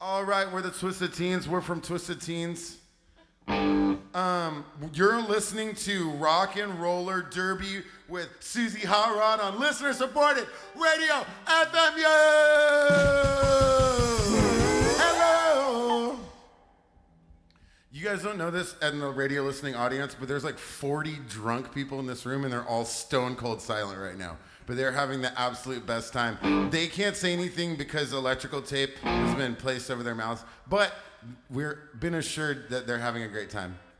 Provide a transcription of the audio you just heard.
All right, we're the Twisted Teens. We're from Twisted Teens. You're listening to Rock and Roller Derby with Susie Hot Rod on listener-supported Radio FMU. Hello. You guys don't know this in the radio listening audience, but there's like 40 drunk people in this room, and they're all stone cold silent right now. But they're having the absolute best time. They can't say anything because electrical tape has been placed over their mouths, but we're been assured that they're having a great time.